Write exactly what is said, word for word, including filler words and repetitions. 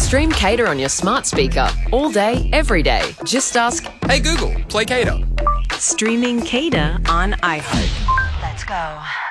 Stream Cater on your smart speaker all day, every day. Just ask, "Hey Google, play Cater." Streaming Cater on iHeart. Let's go.